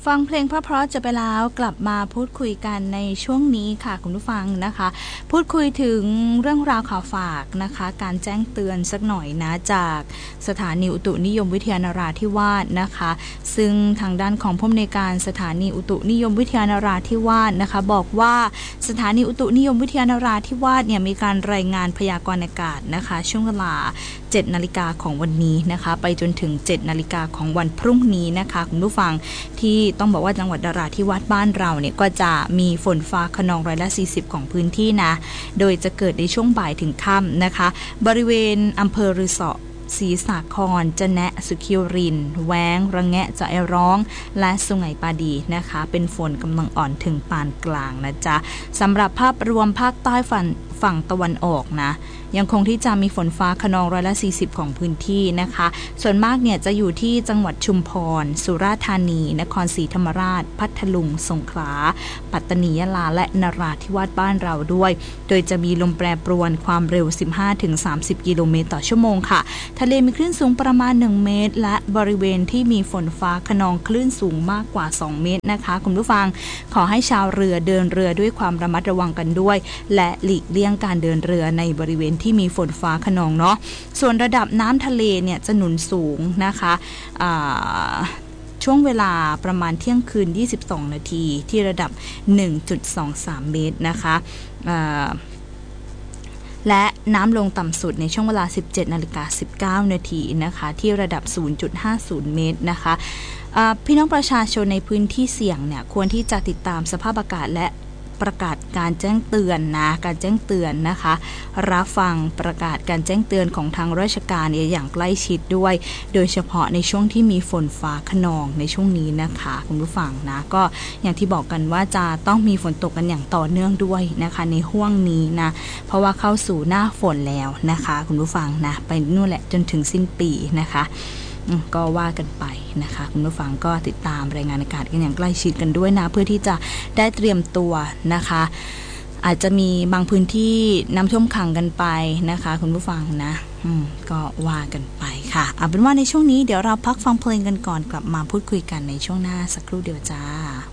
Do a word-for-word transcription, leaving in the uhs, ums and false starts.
ฟังเพลงเพราะๆจะไปแล้วกลับมาพูดคุยกันในช่วงนี้ค่ะคุณผู้ฟังนะคะพูดคุยถึงเรื่องราวข่าวฝากนะคะการแจ้งเตือนสักหน่อยนะจากสถานีอุตุนิยมวิทยานราธิวาสนะคะซึ่งทางด้านของผู้อำนวยการสถานีอุตุนิยมวิทยานราธิวาสนะคะบอกว่าสถานีอุตุนิยมวิทยานราธิวาสเนี่ยมีการรายงานพยากรณ์อากาศนะคะช่วงเวลาเจ็ดนาฬิกาของวันนี้นะคะไปจนถึงเจ็ดนาฬิกาของวันพรุ่งนี้นะคะคุณผู้ฟังที่ต้องบอกว่าจังหวัดนราธิวาสบ้านเราเนี่ยก็จะมีฝนฟ้าคะนองร้อยละสี่สิบของพื้นที่นะโดยจะเกิดในช่วงบ่ายถึงค่ำนะคะบริเวณอำเภอรือสอศรีสาครจะแนะสุขิวรินแว้งระแงะจะไอร้องและสุไหงปาดีนะคะเป็นฝนกำลังอ่อนถึงปานกลางนะจ๊ะสำหรับภาพรวมภาคใต้ฝั่งฝั่งตะวันออกนะยังคงที่จะมีฝนฟ้าคะนองร้อยละสี่สิบของพื้นที่นะคะส่วนมากเนี่ยจะอยู่ที่จังหวัดชุมพรสุราษฎร์ธานีนครศรีธรรมราชพัทลุงสงขลาปัตตานียะลาและนราธิวาสบ้านเราด้วยโดยจะมีลมแปรปรวนความเร็ว สิบห้าถึงสามสิบ กิโลเมตรต่อชั่วโมงค่ะทะเลมีคลื่นสูงประมาณหนึ่งเมตรและบริเวณที่มีฝนฟ้าคะนองคลื่นสูงมากกว่าสองเมตรนะคะคุณผู้ฟังขอให้ชาวเรือเดินเรือด้วยความระมัดระวังกันด้วยและหลีกเลี่ยงการเดินเรือในบริเวณที่มีฝนฟ้าคะนองเนาะส่วนระดับน้ำทะเลเนี่ยจะหนุนสูงนะคะช่วงเวลาประมาณเที่ยงคืนยี่สิบสองนาทีที่ระดับ หนึ่งจุดสองสาม เมตรนะคะและน้ำลงต่ำสุดในช่วงเวลา สิบเจ็ดนาฬิกาสิบเก้านาทีนะคะที่ระดับ ศูนย์จุดห้าศูนย์ เมตรนะคะพี่น้องประชาชนในพื้นที่เสี่ยงเนี่ยควรที่จะติดตามสภาพอากาศและประกาศการแจ้งเตือนนะการแจ้งเตือนนะคะรับฟังประกาศการแจ้งเตือนของทางราชการอย่างใกล้ชิดด้วยโดยเฉพาะในช่วงที่มีฝนฟ้าคะนองในช่วงนี้นะคะคุณผู้ฟังนะก็อย่างที่บอกกันว่าจะต้องมีฝนตกกันอย่างต่อเนื่องด้วยนะคะในห้วงนี้นะเพราะว่าเข้าสู่หน้าฝนแล้วนะคะคุณผู้ฟังนะไปนู่นแหละจนถึงสิ้นปีนะคะก็ว่ากันไปนะคะคุณผู้ฟังก็ติดตามรายงานอากาศกันอย่างใกล้ชิดกันด้วยนะเพื่อที่จะได้เตรียมตัวนะคะอาจจะมีบางพื้นที่น้ำท่วมขังกันไปนะคะคุณผู้ฟังนะก็ว่ากันไปค่ะเอาเป็นว่าในช่วงนี้เดี๋ยวเราพักฟังเพลงกันก่อนกลับมาพูดคุยกันในช่วงหน้าสักครู่เดียวจ้า